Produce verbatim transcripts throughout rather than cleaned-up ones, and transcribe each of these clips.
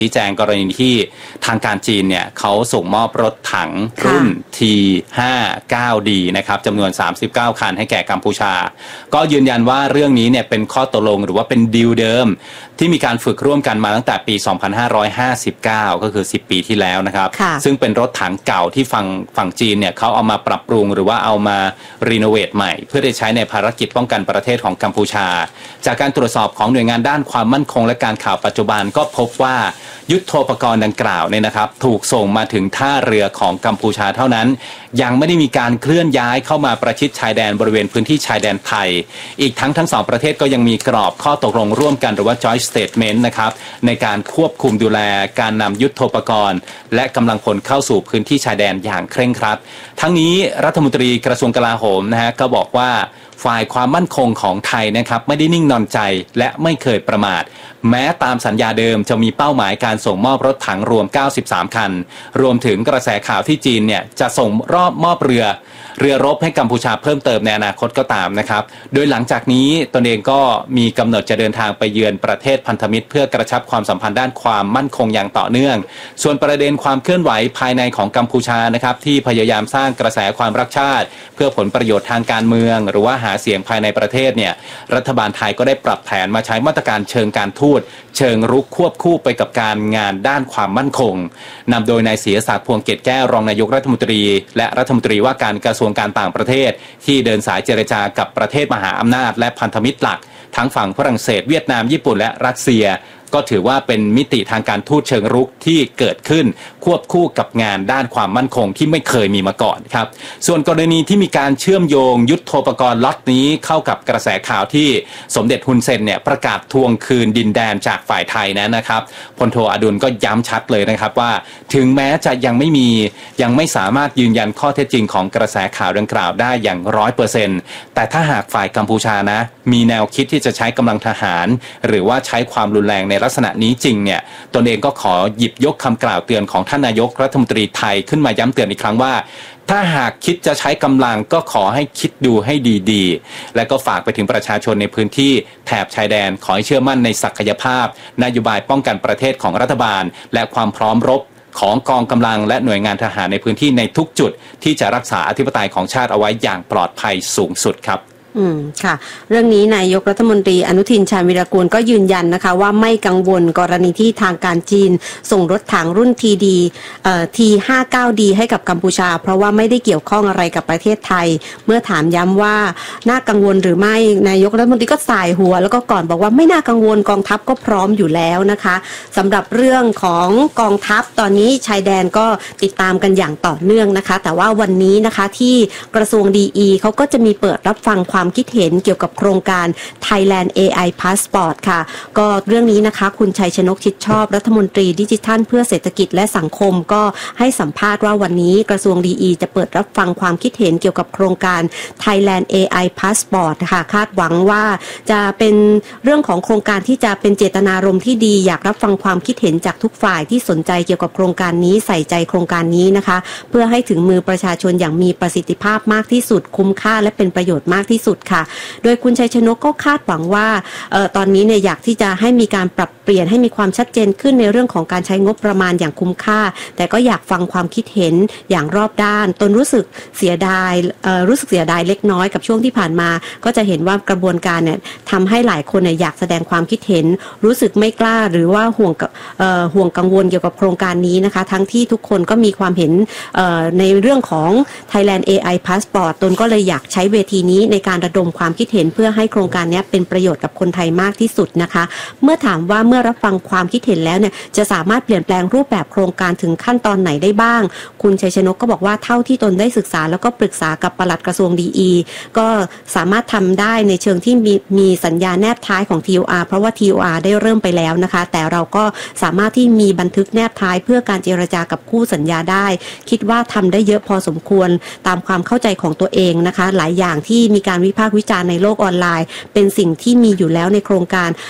ชี้แจงกรณีที่ทางการจีนเนี่ยเขาส่งมอบรถถังรุ่น ที ห้าสิบเก้า ดี นะครับจำนวนสามสิบเก้าคันให้แก่กัมพูชาก็ยืนยันว่าเรื่องนี้เนี่ยเป็นข้อตกลงหรือว่าเป็นดีลเดิมที่มีการฝึกร่วมกันมาตั้งแต่ปี สองพันห้าร้อยห้าสิบเก้า ก็คือสิบปีที่แล้วนะครับซึ่งเป็นรถถังเก่าที่ฝั่งฝั่งจีนเนี่ยเขาเอามาปรับปรุงหรือว่าเอามารีโนเวทใหม่เพื่อได้ใช้ในภารกิจป้องกันประเทศของกัมพูชาจากการตรวจสอบของหน่วยงานด้านความมั่นคงและการข่าวปัจจุบันก็พบว่ายุทโธปกรณ์ดังกล่าวเนี่ยนะครับถูกส่งมาถึงท่าเรือของกัมพูชาเท่านั้นยังไม่ได้มีการเคลื่อนย้ายเข้ามาประชิดชายแดนบริเวณพื้นที่ชายแดนไทยอีกทั้งทั้งสองประเทศก็ยังมีกรอบข้อตกลงร่วมกันหรือว่า joint statement นะครับในการควบคุมดูแลการนำยุทโธปกรณ์และกำลังพลเข้าสู่พื้นที่ชายแดนอย่างเคร่งครัดทั้งนี้รัฐมนตรีกระทรวงกลาโหมนะฮะก็บอกว่าฝ่ายความมั่นคงของไทยนะครับไม่ได้นิ่งนอนใจและไม่เคยประมาทแม้ตามสัญญาเดิมจะมีเป้าหมายการส่งมอบรถถังรวมเก้าสิบสามคันรวมถึงกระแสข่าวที่จีนเนี่ยจะส่งรอบมอบเรือเรือรบให้กัมพูชาเพิ่มเติมในอนาคตก็ตามนะครับโดยหลังจากนี้ตนเองก็มีกำหนดจะเดินทางไปเยือนประเทศพันธมิตรเพื่อกระชับความสัมพันธ์ด้านความมั่นคงอย่างต่อเนื่องส่วนประเด็นความเคลื่อนไหวภายในของกัมพูชานะครับที่พยายามสร้างกระแสความรักชาติเพื่อผลประโยชน์ทางการเมืองหรือว่าหาเสียงภายในประเทศเนี่ยรัฐบาลไทยก็ได้ปรับแผนมาใช้มาตรการเชิงการทูตเชิงรุกควบคู่ไปกับการงานด้านความมั่นคงนำโดยนายเสียศักดิ์พวงเกตแก้วรองนายกรัฐมนตรีและรัฐมนตรีว่าการกระทรวงการต่างประเทศที่เดินสายเจรจากับประเทศมหาอำนาจและพันธมิตรหลักทั้งฝั่งฝรั่งเศสเวียดนามญี่ปุ่นและรัสเซียก็ถือว่าเป็นมิติทางการทูตเชิงรุกที่เกิดขึ้นควบคู่กับงานด้านความมั่นคงที่ไม่เคยมีมาก่อนครับส่วนกรณีที่มีการเชื่อมโยงยุทโธปกรณ์ล็อตนี้เข้ากับกระแสข่าวที่สมเด็จฮุนเซนเนี่ยประกาศทวงคืนดินแดนจากฝ่ายไทยนะนะครับพลโทอดุลก็ย้ำชัดเลยนะครับว่าถึงแม้จะยังไม่มียังไม่สามารถยืนยันข้อเท็จจริงของกระแสข่าวดังกล่าวได้อย่างร้อยเปอร์เซ็นต์แต่ถ้าหากฝ่ายกัมพูชานะมีแนวคิดที่จะใช้กำลังทหารหรือว่าใช้ความรุนแรงในลักษณะนี้จริงเนี่ยตนเองก็ขอหยิบยกคำกล่าวเตือนของท่านนายกรัฐมนตรีไทยขึ้นมาย้ำเตือนอีกครั้งว่าถ้าหากคิดจะใช้กำลังก็ขอให้คิดดูให้ดีๆและก็ฝากไปถึงประชาชนในพื้นที่แถบชายแดนขอให้เชื่อมั่นในศักยภาพนโยบายป้องกันประเทศของรัฐบาลและความพร้อมรบของกองกำลังและหน่วยงานทหารในพื้นที่ในทุกจุดที่จะรักษาอธิปไตยของชาติเอาไว้อย่างปลอดภัยสูงสุดครับอืมค่ะเรื่องนี้นายกรัฐมนตรีอนุทินชาญวีรกูลก็ยืนยันนะคะว่าไม่กังวลกรณีที่ทางการจีนส่งรถถังรุ่นทีดีเอ่อ ที ห้าสิบเก้า ดี ให้กับกัมพูชาเพราะว่าไม่ได้เกี่ยวข้องอะไรกับประเทศไทยเมื่อถามย้ำว่าน่ากังวลหรือไม่นายกรัฐมนตรีก็สายหัวแล้วก็ก่อนบอกว่าไม่น่ากังวลกองทัพก็พร้อมอยู่แล้วนะคะสำหรับเรื่องของกองทัพตอนนี้ชายแดนก็ติดตามกันอย่างต่อเนื่องนะคะแต่ว่าวันนี้นะคะที่กระทรวงดี อี เขาก็จะมีเปิดรับฟังความความคิดเห็นเกี่ยวกับโครงการ Thailand เอ ไอ Passport ค่ะก็เรื่องนี้นะคะคุณชัยชนกชิดชอบรัฐมนตรีดิจิทัลเพื่อเศรษฐกิจและสังคมก็ให้สัมภาษณ์ว่าวันนี้กระทรวงดี อี จะเปิดรับฟังความคิดเห็นเกี่ยวกับโครงการ Thailand เอ ไอ Passport ค่ะคาดหวังว่าจะเป็นเรื่องของโครงการที่จะเป็นเจตนารมณ์ที่ดีอยากรับฟังความคิดเห็นจากทุกฝ่ายที่สนใจเกี่ยวกับโครงการนี้ใส่ใจโครงการนี้นะคะเพื่อให้ถึงมือประชาชนอย่างมีประสิทธิภาพมากที่สุดคุ้มค่าและเป็นประโยชน์มากที่สุดค่ะโดยคุณชัยชนกก็คาดหวังว่าเอ่อตอนนี้เนี่ยอยากที่จะให้มีการปรับเปลี่ยนให้มีความชัดเจนขึ้นในเรื่องของการใช้งบประมาณอย่างคุ้มค่าแต่ก็อยากฟังความคิดเห็นอย่างรอบด้านตนรู้สึกเสียดายเอ่อรู้สึกเสียดายเล็กน้อยกับช่วงที่ผ่านมาก็จะเห็นว่ากระบวนการเนี่ยทำให้หลายคนเนี่ยอยากแสดงความคิดเห็นรู้สึกไม่กล้าหรือว่าห่วงเอ่อห่วงกังวลเกี่ยวกับโครงการนี้นะคะทั้งที่ทุกคนก็มีความเห็นเอ่อในเรื่องของ Thailand เอ ไอ Passport ตนก็เลยอยากใช้เวทีนี้ในการระดมความคิดเห็นเพื่อให้โครงการนี้เป็นประโยชน์กับคนไทยมากที่สุดนะคะเมื่อถามว่าเมื่อรับฟังความคิดเห็นแล้วเนี่ยจะสามารถเปลี่ยนแปลงรูปแบบโครงการถึงขั้นตอนไหนได้บ้างคุณชัยชนกก็บอกว่าเท่าที่ตนได้ศึกษาแล้วก็ปรึกษากับปลัดกระทรวงดี อี ก็สามารถทำได้ในเชิงที่มีมีสัญญาแนบท้ายของ ที โอ อาร์ เพราะว่า ที โอ อาร์ ได้เริ่มไปแล้วนะคะแต่เราก็สามารถที่มีบันทึกแนบท้ายเพื่อการเจรจากับคู่สัญญาได้คิดว่าทำได้เยอะพอสมควรตามความเข้าใจของตัวเองนะคะหลายอย่างที่มีการวิพากษ์วิจารณ์ในโลกออนไลน์เป็นสิ่งที่มีอยู่แล้วในโครงการ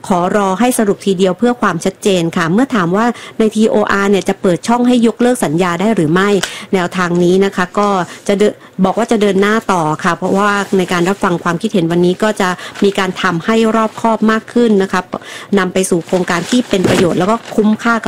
ขอรอให้สรุปทีเดียวเพื่อความชัดเจนค่ะเมื่อถามว่าใน ที โอ อาร์ เนี่ยจะเปิดช่องให้ยกเลิกสัญญาได้หรือไม่แนวทางนี้นะคะก็จะบอกว่าจะเดินหน้าต่อค่ะเพราะว่าในการรับฟังความคิดเห็นวันนี้ก็จะมีการทำให้รอบคอบมากขึ้นนะคะนำไปสู่โครงการที่เป็นประโยชน์แล้วก็คุ้มค่ากับ